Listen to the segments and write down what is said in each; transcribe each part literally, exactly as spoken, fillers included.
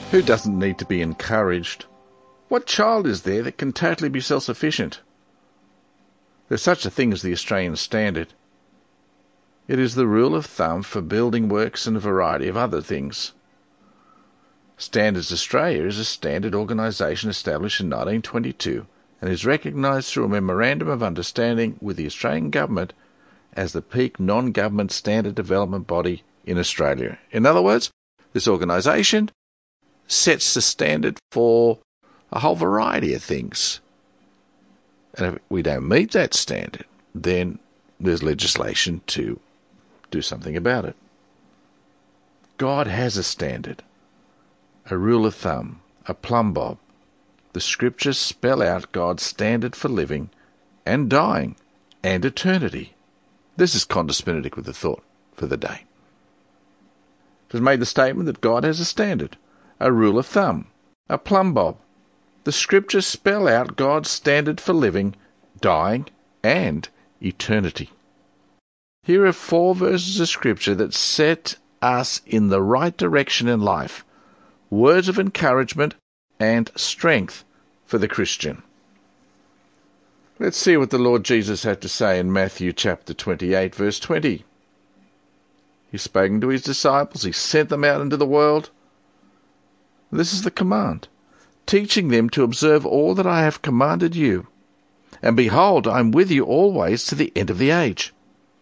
Who doesn't need to be encouraged? What child is there that can totally be self-sufficient? There's such a thing as the Australian Standard. It is the rule of thumb for building works and a variety of other things. Standards Australia is a standard organisation established in nineteen twenty-two and is recognised through a Memorandum of Understanding with the Australian Government as the peak non-government standard development body in Australia. In other words, this organisation sets the standard for a whole variety of things. And if we don't meet that standard, then there's legislation to do something about it. God has a standard, a rule of thumb, a plumb bob. The Scriptures spell out God's standard for living and dying and eternity. This is Qantas Benedict with the thought for the day. It has made the statement that God has a standard, a rule of thumb, a plumb bob. The Scriptures spell out God's standard for living, dying, and eternity. Here are four verses of Scripture that set us in the right direction in life, words of encouragement and strength for the Christian. Let's see what the Lord Jesus had to say in Matthew chapter twenty-eight, verse twenty. He's spoken to his disciples. He sent them out into the world. This is the command, teaching them to observe all that I have commanded you. And behold, I am with you always to the end of the age.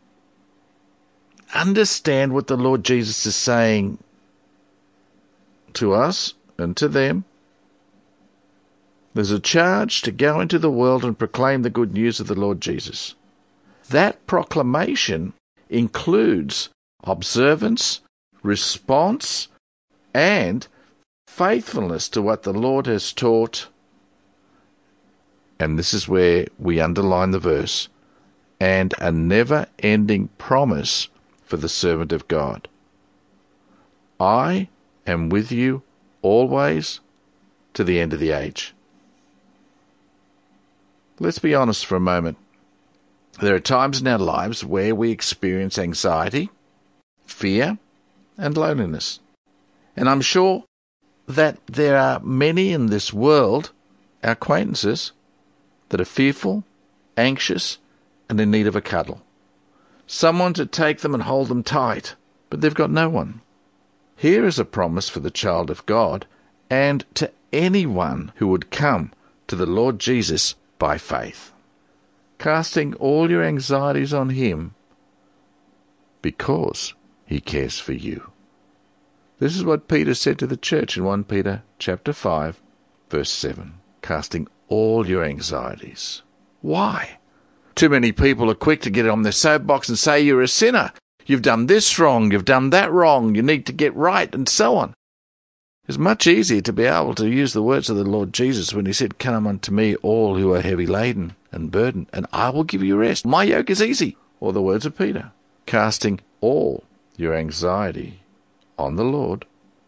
Understand what the Lord Jesus is saying to us and to them. There's a charge to go into the world and proclaim the good news of the Lord Jesus. That proclamation includes observance, response, and faithfulness to what the Lord has taught. And this is where we underline the verse, and a never-ending promise for the servant of God. I am with you always to the end of the age. Let's be honest for a moment. There are times in our lives where we experience anxiety, fear, and loneliness. And I'm sure that there are many in this world, our acquaintances, that are fearful, anxious, and in need of a cuddle. Someone to take them and hold them tight, but they've got no one. Here is a promise for the child of God and to anyone who would come to the Lord Jesus by faith, casting all your anxieties on him because he cares for you. This is what Peter said to the church in First Peter chapter five, verse seven, casting all your anxieties. Why? Too many people are quick to get on their soapbox and say you're a sinner. You've done this wrong, you've done that wrong, you need to get right, and so on. It's much easier to be able to use the words of the Lord Jesus when he said, "Come unto me, all who are heavy laden and burdened, and I will give you rest. My yoke is easy." Or the words of Peter, casting all your anxiety on the Lord.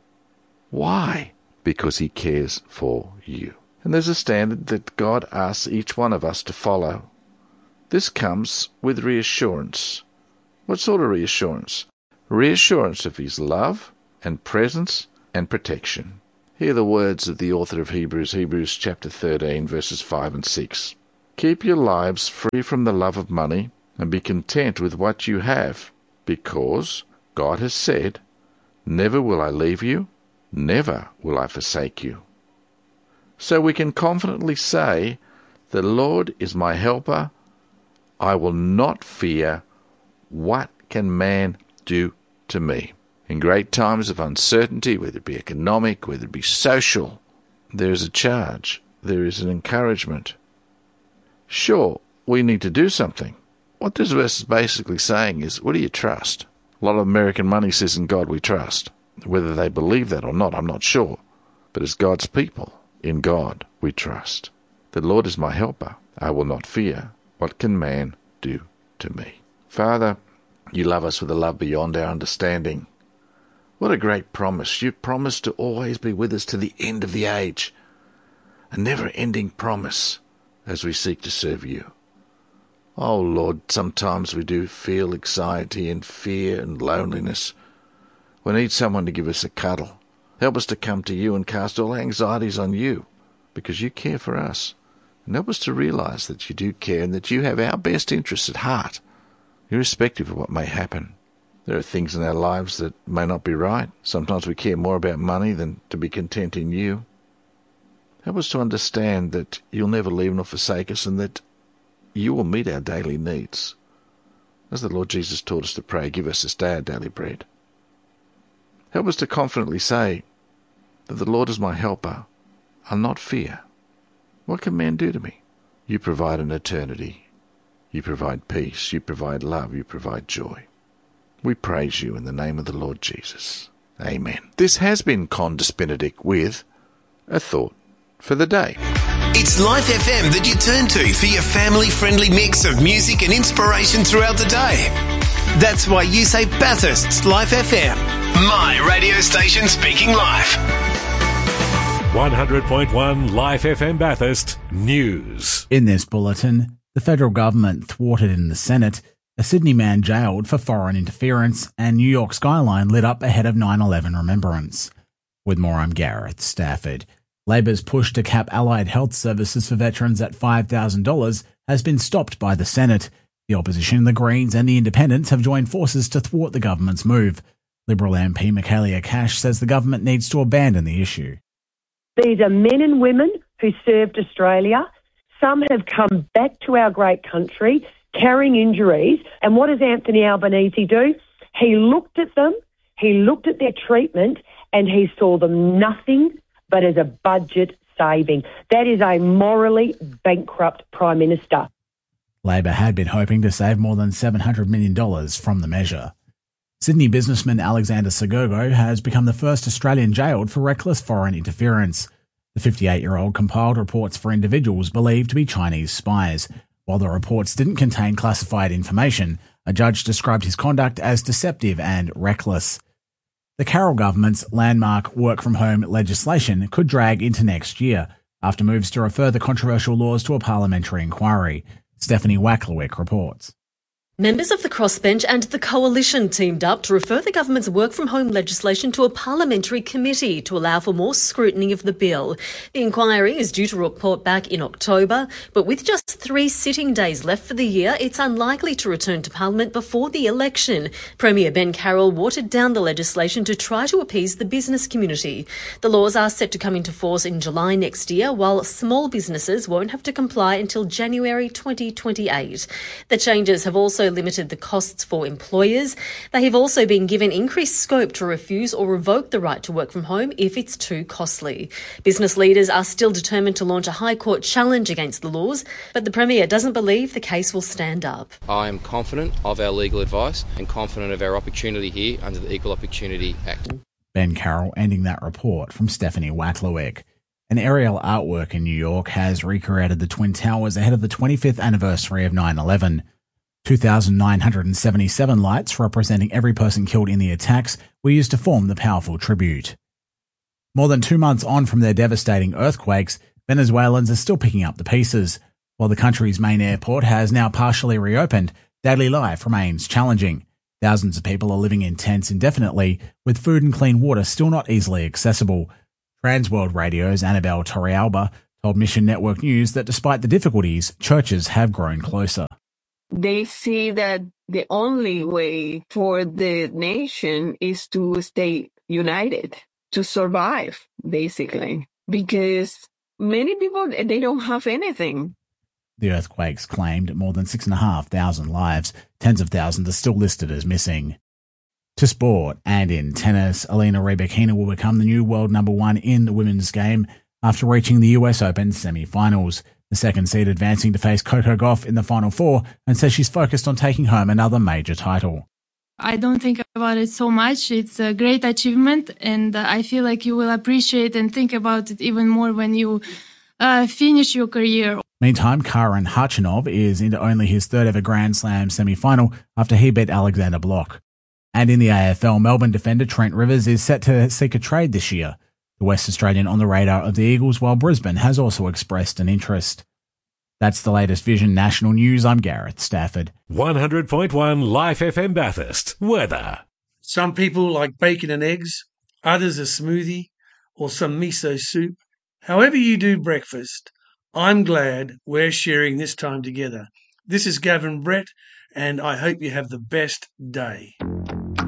Why? Because he cares for you. And there's a standard that God asks each one of us to follow. This comes with reassurance. What sort of reassurance? Reassurance of his love and presence and protection. Hear the words of the author of Hebrews, Hebrews chapter thirteen, verses five and six. Keep your lives free from the love of money and be content with what you have, because God has said, "Never will I leave you, never will I forsake you." So we can confidently say, "The Lord is my helper. I will not fear. What can man do to me?" In great times of uncertainty, whether it be economic, whether it be social, there is a charge, there is an encouragement. Sure, we need to do something. What this verse is basically saying is, what do you trust? A lot of American money says, "In God we trust." Whether they believe that or not, I'm not sure. But as God's people, in God we trust. The Lord is my helper. I will not fear. What can man do to me? Father, you love us with a love beyond our understanding. What a great promise. You promise to always be with us to the end of the age. A never-ending promise as we seek to serve you. Oh, Lord, sometimes we do feel anxiety and fear and loneliness. We need someone to give us a cuddle. Help us to come to you and cast all anxieties on you, because you care for us. And help us to realise that you do care and that you have our best interests at heart, irrespective of what may happen. There are things in our lives that may not be right. Sometimes we care more about money than to be content in you. Help us to understand that you'll never leave nor forsake us and that you will meet our daily needs. As the Lord Jesus taught us to pray, give us this day our daily bread. Help us to confidently say that the Lord is my helper. I'll not fear. What can man do to me? You provide an eternity. You provide peace. You provide love. You provide joy. We praise you in the name of the Lord Jesus. Amen. This has been Condis Benedict with a thought for the day. It's Life F M that you turn to for your family-friendly mix of music and inspiration throughout the day. That's why you say Bathurst's Life F M, my radio station speaking life. one hundred point one Life F M Bathurst News. In this bulletin, the federal government thwarted in the Senate, a Sydney man jailed for foreign interference, and New York skyline lit up ahead of nine eleven remembrance. With more, I'm Gareth Stafford. Labor's push to cap allied health services for veterans at five thousand dollars has been stopped by the Senate. The opposition, the Greens and the Independents have joined forces to thwart the government's move. Liberal M P Michaelia Cash says the government needs to abandon the issue. These are men and women who served Australia. Some have come back to our great country carrying injuries. And what does Anthony Albanese do? He looked at them, he looked at their treatment, and he saw them nothing but as a budget saving. That is a morally bankrupt Prime Minister. Labor had been hoping to save more than seven hundred million dollars from the measure. Sydney businessman Alexander Sagogo has become the first Australian jailed for reckless foreign interference. The fifty-eight-year-old compiled reports for individuals believed to be Chinese spies. While the reports didn't contain classified information, a judge described his conduct as deceptive and reckless. The Carroll government's landmark work-from-home legislation could drag into next year after moves to refer the controversial laws to a parliamentary inquiry. Stephanie Wacklewick reports. Members of the crossbench and the coalition teamed up to refer the government's work-from-home legislation to a parliamentary committee to allow for more scrutiny of the bill. The inquiry is due to report back in October, but with just three sitting days left for the year, it's unlikely to return to Parliament before the election. Premier Ben Carroll watered down the legislation to try to appease the business community. The laws are set to come into force in July next year, while small businesses won't have to comply until January twenty twenty-eight. The changes have also limited the costs for employers. They have also been given increased scope to refuse or revoke the right to work from home if it's too costly. Business leaders are still determined to launch a High Court challenge against the laws, but the Premier doesn't believe the case will stand up. I am confident of our legal advice and confident of our opportunity here under the Equal Opportunity Act. Ben Carroll ending that report from Stephanie Wacklewick. An aerial artwork in New York has recreated the Twin Towers ahead of the twenty-fifth anniversary of nine eleven. two thousand nine hundred seventy-seven lights representing every person killed in the attacks were used to form the powerful tribute. More than two months on from their devastating earthquakes, Venezuelans are still picking up the pieces. While the country's main airport has now partially reopened, daily life remains challenging. Thousands of people are living in tents indefinitely, with food and clean water still not easily accessible. Transworld Radio's Annabelle Torrealba told Mission Network News that despite the difficulties, churches have grown closer. They see that the only way for the nation is to stay united, to survive, basically, because many people, they don't have anything. The earthquakes claimed more than six thousand five hundred lives. Tens of thousands are still listed as missing. To sport, and in tennis, Alina Rybakina will become the new world number one in the women's game after reaching the U S Open semi-finals. The second seed advancing to face Coco Gauff in the Final Four, and says she's focused on taking home another major title. I don't think about it so much. It's a great achievement, and I feel like you will appreciate and think about it even more when you uh, finish your career. Meantime, Karen Khachanov is into only his third ever Grand Slam semi-final after he beat Alexander Bloch. And in the A F L, Melbourne defender Trent Rivers is set to seek a trade this year. The West Australian on the radar of the Eagles, while Brisbane has also expressed an interest. That's the latest Vision National News. I'm Gareth Stafford. one hundred point one Life F M Bathurst. Weather. Some people like bacon and eggs. others a smoothie or some miso soup. However you do breakfast, I'm glad we're sharing this time together. This is Gavin Brett, and I hope you have the best day.